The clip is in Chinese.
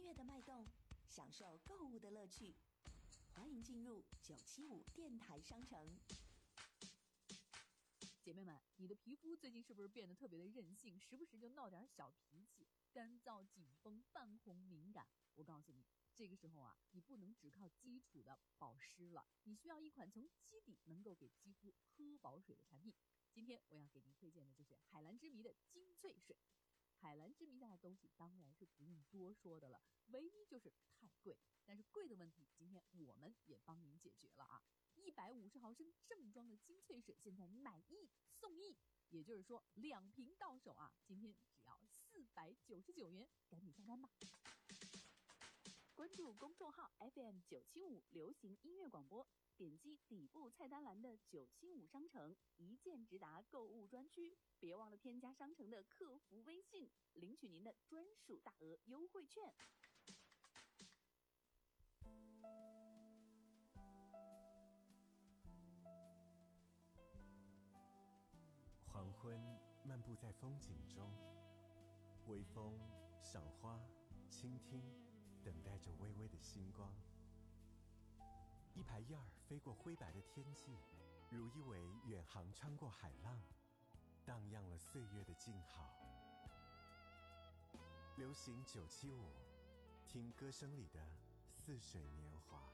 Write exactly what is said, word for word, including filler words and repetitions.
乐的脉动，享受购物的乐趣。欢迎进入九七五电台商城。 姐妹们，你的皮肤最近是不是变得特别的任性，时不时就闹点小脾气，干燥、紧绷、泛红、敏感？我告诉你，这个时候啊，你不能只靠基础的保湿了，你需要一款从基底能够给肌肤喝饱水的产品。今天我要给您推荐的就是海蓝之谜的精粹水。海蓝之谜家的东西当然是不用多说的了，唯一就是太贵。但是贵的问题，今天我们也帮您解决了啊！一百五十毫升正装的精粹水，现在买一送一，也就是说两瓶到手啊！今天只要四百九十九元，赶紧下单吧！关注公众号 F M 九七五流行音乐广播，点击底部菜单栏的九七五商城，一键直达购物专区。别忘了添加商城的客服微信，领取您的专属大额优惠券。 黄昏漫步在风景中，微风、赏花、倾听，等待着微微的星光。一排燕儿飞过灰白的天际，如一尾远航穿过海浪，荡漾了岁月的静好。流行九七五，听歌声里的似水年华。